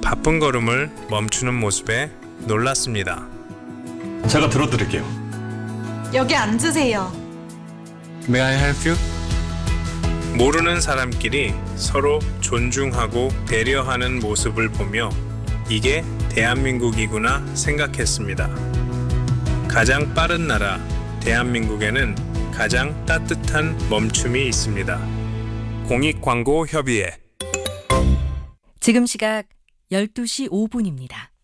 바쁜 걸음을 멈추는 모습에 놀랐습니다. 제가 들어드릴게요. 여기 앉으세요. May I help you? 모르는 사람끼리 서로 존중하고 배려하는 모습을 보며 이게 대한민국이구나 생각했습니다. 가장 빠른 나라 대한민국에는 가장 따뜻한 멈춤이 있습니다. 공익광고협의회. 지금 시각 12시 5분입니다.